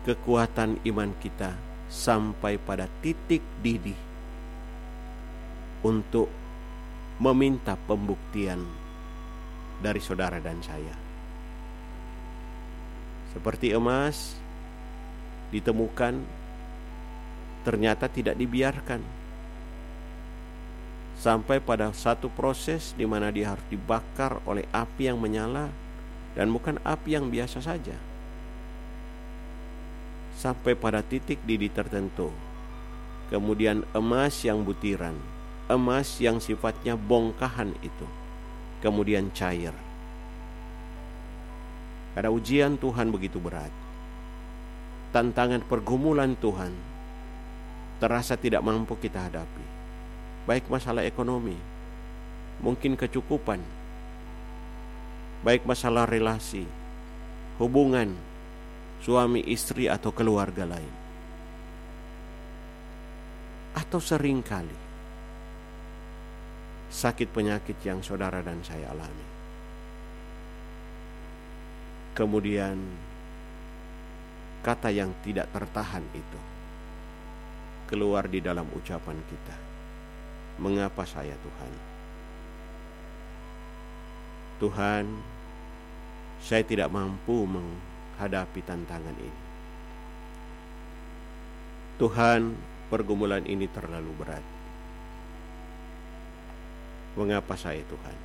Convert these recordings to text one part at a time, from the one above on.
kekuatan iman kita sampai pada titik didih untuk meminta pembuktian dari saudara dan saya. Seperti emas ditemukan, ternyata tidak dibiarkan sampai pada satu proses di mana dia harus dibakar oleh api yang menyala, dan bukan api yang biasa saja. Sampai pada titik didih tertentu, kemudian emas yang butiran, emas yang sifatnya bongkahan itu kemudian cair. Karena ujian Tuhan begitu berat, tantangan pergumulan Tuhan terasa tidak mampu kita hadapi. Baik masalah ekonomi, mungkin kecukupan, baik masalah relasi, hubungan suami istri atau keluarga lain, atau seringkali sakit penyakit yang saudara dan saya alami. Kemudian kata yang tidak tertahan itu keluar di dalam ucapan kita. Mengapa saya, Tuhan? Tuhan, saya tidak mampu menghadapi tantangan ini. Tuhan, pergumulan ini terlalu berat. Mengapa saya, Tuhan?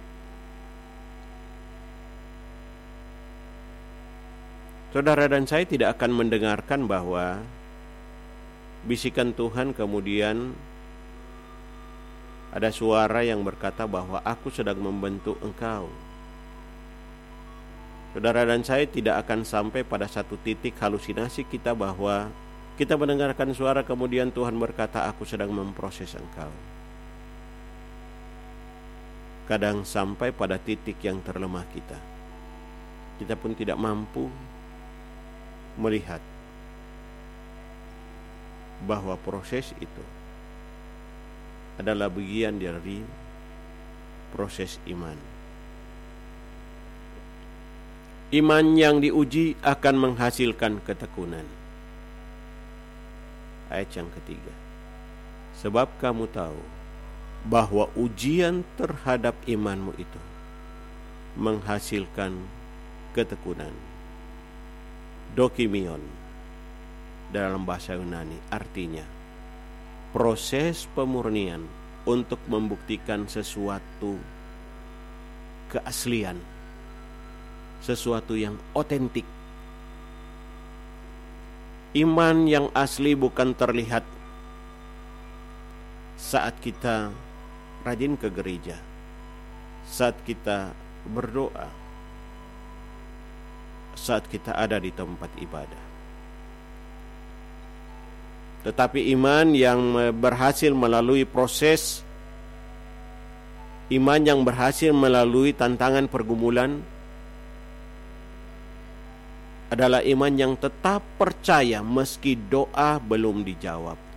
Saudara dan saya tidak akan mendengarkan bahwa bisikan Tuhan kemudian ada suara yang berkata bahwa aku sedang membentuk engkau. Saudara dan saya tidak akan sampai pada satu titik halusinasi kita bahwa kita mendengarkan suara kemudian Tuhan berkata aku sedang memproses engkau. Kadang sampai pada titik yang terlemah kita pun tidak mampu melihat bahwa proses itu adalah bagian dari proses iman. Iman yang diuji akan menghasilkan ketekunan. Ayat yang ketiga. Sebab kamu tahu bahwa ujian terhadap imanmu itu menghasilkan ketekunan. Dokimion dalam bahasa Yunani artinya proses pemurnian untuk membuktikan sesuatu keaslian, sesuatu yang otentik. Iman yang asli bukan terlihat saat kita rajin ke gereja, saat kita berdoa, saat kita ada di tempat ibadah. Tetapi iman yang berhasil melalui proses, iman yang berhasil melalui tantangan pergumulan adalah iman yang tetap percaya meski doa belum dijawab.